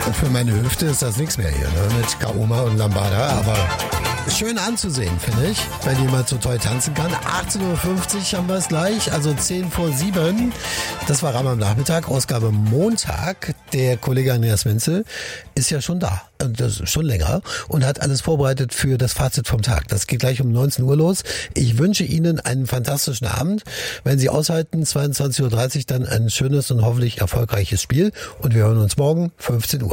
Und für meine Hüfte ist das nichts mehr hier, ne? Mit Kaoma und Lambada, aber schön anzusehen, finde ich, wenn jemand so toll tanzen kann. 18.50 Uhr haben wir es gleich, also 6:50. Das war Ram am Nachmittag, Ausgabe Montag. Der Kollege Andreas Menzel ist ja schon da, das ist schon länger, und hat alles vorbereitet für das Fazit vom Tag. Das geht gleich um 19 Uhr los. Ich wünsche Ihnen einen fantastischen Abend. Wenn Sie aushalten, 22.30 Uhr dann ein schönes und hoffentlich erfolgreiches Spiel. Und wir hören uns morgen 15 Uhr.